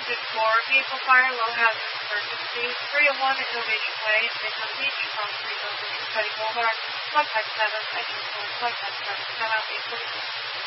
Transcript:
Vehicle Fire, Low Hazard Emergency, 301 Innovation Way, Daytona Beach, from 302 Cutting Boulevard, contact 7, exit 4, contact 7, 10 out 844.